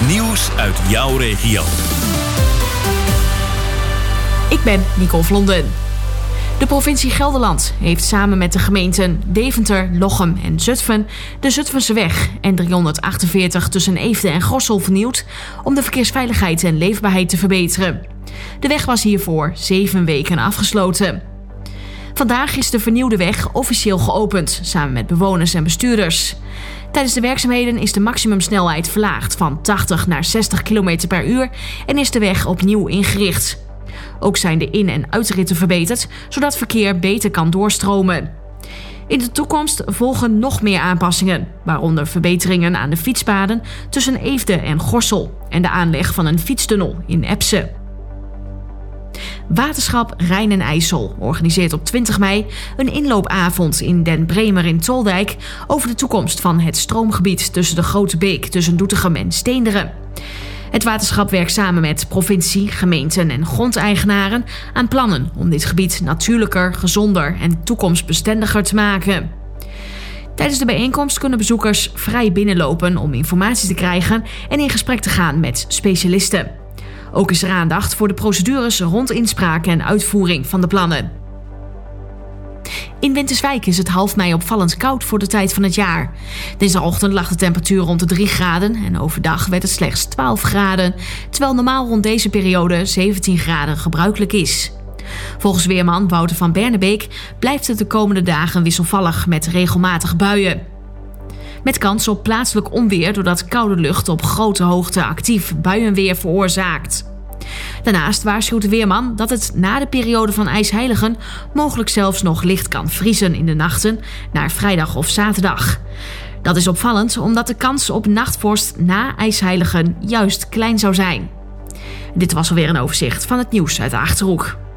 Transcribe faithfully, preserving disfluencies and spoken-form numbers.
Nieuws uit jouw regio. Ik ben Nicole Vlonden. De provincie Gelderland heeft samen met de gemeenten Deventer, Lochem en Zutphen de Zutphenseweg N driehonderdachtenveertig tussen Eefde en Gorssel vernieuwd om de verkeersveiligheid en leefbaarheid te verbeteren. De weg was hiervoor zeven weken afgesloten. Vandaag is de vernieuwde weg officieel geopend, samen met bewoners en bestuurders. Tijdens de werkzaamheden is de maximumsnelheid verlaagd van tachtig naar zestig kilometer per uur en is de weg opnieuw ingericht. Ook zijn de in- en uitritten verbeterd, zodat verkeer beter kan doorstromen. In de toekomst volgen nog meer aanpassingen, waaronder verbeteringen aan de fietspaden tussen Eefde en Gorssel en de aanleg van een fietstunnel in Epse. Waterschap Rijn en IJssel organiseert op twintig mei een inloopavond in Den Bremer in Toldijk over de toekomst van het stroomgebied tussen de Grote Beek tussen Doetinchem en Steenderen. Het waterschap werkt samen met provincie, gemeenten en grondeigenaren aan plannen om dit gebied natuurlijker, gezonder en toekomstbestendiger te maken. Tijdens de bijeenkomst kunnen bezoekers vrij binnenlopen om informatie te krijgen en in gesprek te gaan met specialisten. Ook is er aandacht voor de procedures rond inspraak en uitvoering van de plannen. In Winterswijk is het half mei opvallend koud voor de tijd van het jaar. Dinsdagochtend lag de temperatuur rond de drie graden en overdag werd het slechts twaalf graden, terwijl normaal rond deze periode zeventien graden gebruikelijk is. Volgens weerman Wouter van Bernebeek blijft het de komende dagen wisselvallig met regelmatig buien. Met kans op plaatselijk onweer doordat koude lucht op grote hoogte actief buienweer veroorzaakt. Daarnaast waarschuwt de weerman dat het na de periode van ijsheiligen mogelijk zelfs nog licht kan vriezen in de nachten naar vrijdag of zaterdag. Dat is opvallend omdat de kans op nachtvorst na ijsheiligen juist klein zou zijn. Dit was alweer een overzicht van het nieuws uit de Achterhoek.